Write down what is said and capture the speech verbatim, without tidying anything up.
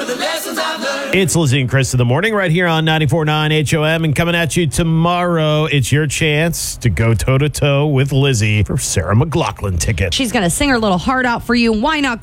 the lessons I've learned. It's Lizzie and Chris in the morning right here on ninety-four point nine H O M. And coming at you tomorrow, it's your chance to go toe-to-toe with Lizzie for Sarah McLachlan ticket. She's going to sing her little heart out for you. Why not